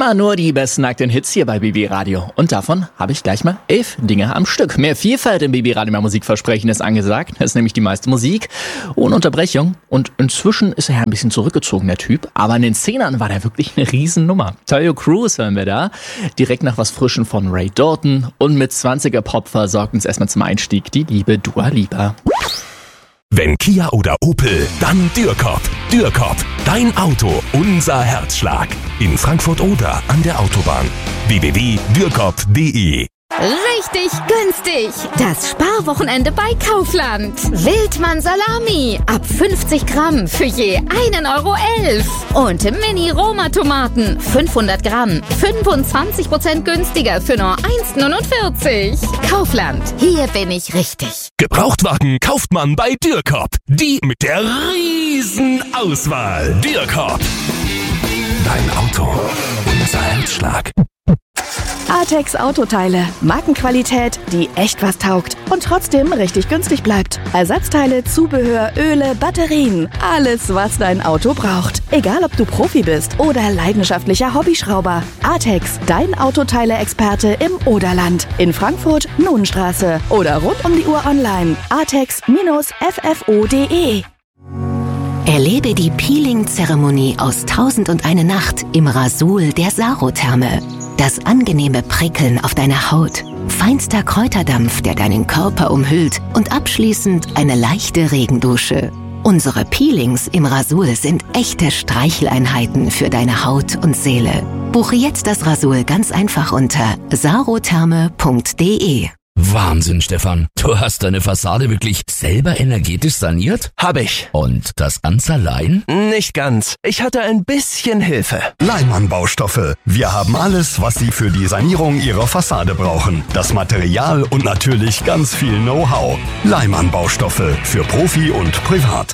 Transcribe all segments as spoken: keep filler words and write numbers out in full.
Immer nur die besten nackten Hits hier bei B B Radio. Und davon habe ich gleich mal elf Dinge am Stück. Mehr Vielfalt im B B Radio, mehr Musikversprechen ist angesagt. Das ist nämlich die meiste Musik ohne Unterbrechung. Und inzwischen ist er ja ein bisschen zurückgezogen, der Typ. Aber in den Zehnern war der wirklich eine Riesennummer. Tayo Cruz hören wir da. Direkt nach was Frischem von Ray Dalton. Und mit zwanziger Pop versorgt uns erstmal zum Einstieg die liebe Dua Lipa. Wenn Kia oder Opel, dann Dürkop. Dürkop, dein Auto, unser Herzschlag. In Frankfurt oder an der Autobahn. w w w punkt dürkop punkt d e. Richtig günstig! Das Sparwochenende bei Kaufland. Wildmann Salami ab fünfzig Gramm für je einen Euro elf. Und Mini-Roma-Tomaten fünfhundert Gramm, fünfundzwanzig Prozent günstiger für nur eins neunundvierzig. Kaufland, hier bin ich richtig. Gebrauchtwagen kauft man bei Dürkop. Die mit der riesen Auswahl. Dürkop. Dein Auto, unser Herzschlag. Artex Autoteile. Markenqualität, die echt was taugt und trotzdem richtig günstig bleibt. Ersatzteile, Zubehör, Öle, Batterien. Alles, was dein Auto braucht. Egal, ob du Profi bist oder leidenschaftlicher Hobbyschrauber. Artex, dein Autoteile-Experte im Oderland. In Frankfurt, Nunenstraße. Oder rund um die Uhr online. artex F F O punkt D E. Erlebe die Peeling-Zeremonie aus Tausend und eine Nacht im Rasul der Sarotherme. Das angenehme Prickeln auf deiner Haut, feinster Kräuterdampf, der deinen Körper umhüllt und abschließend eine leichte Regendusche. Unsere Peelings im Rasul sind echte Streicheleinheiten für deine Haut und Seele. Buche jetzt das Rasul ganz einfach unter sarotherme punkt d e. Wahnsinn, Stefan. Du hast deine Fassade wirklich selber energetisch saniert? Hab ich. Und das ganz allein? Nicht ganz. Ich hatte ein bisschen Hilfe. Leimann Baustoffe. Wir haben alles, was Sie für die Sanierung Ihrer Fassade brauchen. Das Material und natürlich ganz viel Know-how. Leimann Baustoffe für Profi und Privat.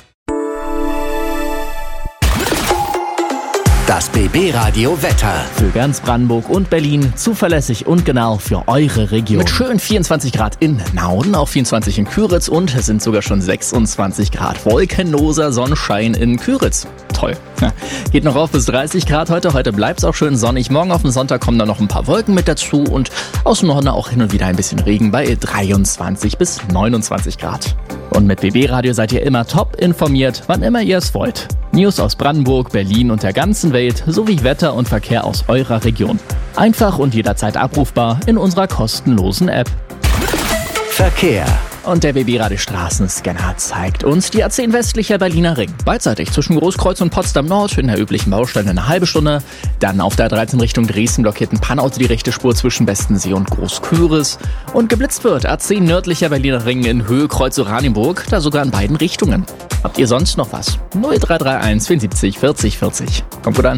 Das B B Radio Wetter. Für ganz Brandenburg und Berlin zuverlässig und genau für eure Region. Mit schön vierundzwanzig Grad in Nauen, auch vierundzwanzig in Küritz und es sind sogar schon sechsundzwanzig Grad. Wolkenloser Sonnenschein in Küritz. Toll. Ja. Geht noch auf bis dreißig Grad heute. Heute bleibt es auch schön sonnig. Morgen auf dem Sonntag kommen dann noch ein paar Wolken mit dazu und aus dem Norden auch hin und wieder ein bisschen Regen bei dreiundzwanzig bis neunundzwanzig Grad. Und mit B B Radio seid ihr immer top informiert, wann immer ihr es wollt. News aus Brandenburg, Berlin und der ganzen Welt sowie Wetter und Verkehr aus eurer Region. Einfach und jederzeit abrufbar in unserer kostenlosen App. Verkehr. Und der B B Radio Straßenscanner zeigt uns die A zehn westlicher Berliner Ring. Beidseitig zwischen Großkreuz und Potsdam Nord in der üblichen Baustelle eine halbe Stunde. Dann auf der A dreizehn Richtung Dresden blockiert ein Pannauto die rechte Spur zwischen Bestensee und Großküritz. Und geblitzt wird A zehn nördlicher Berliner Ring in Höhe Kreuz Oranienburg, da sogar in beiden Richtungen. Habt ihr sonst noch was? null drei drei eins vierundsiebzig vierzig vierzig. Kommt gut an.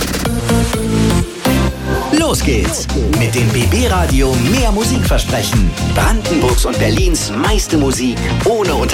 Los geht's mit dem B B Radio mehr Musikversprechen. Brandenburgs und Berlins meiste Musik ohne Unterbrechung.